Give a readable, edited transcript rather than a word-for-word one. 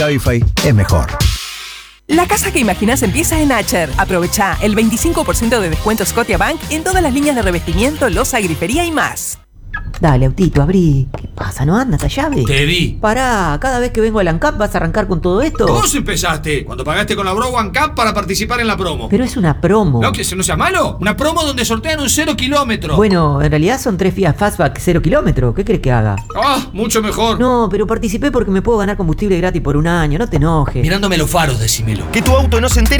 Cabify es mejor. La casa que imaginas empieza en Acher. Aprovecha el 25% de descuento Scotiabank en todas las líneas de revestimiento, loza, grifería y más. Dale, autito, abrí. ¿Qué pasa? ¿No anda esa llave? Te vi. Pará, cada vez que vengo al ANCAP vas a arrancar con todo esto. Vos empezaste cuando pagaste con la Bro One Cup para participar en la promo. Pero es una promo. ¿No que no sea malo? Una promo donde sortean un 0 kilómetro. Bueno, en realidad son 3 Fiat Fastback 0 kilómetros. ¿Qué crees que haga? Ah, mucho mejor. No, pero participé porque me puedo ganar combustible gratis por un año. No te enojes. Mirándome los faros, decímelo. Que tu auto no se entere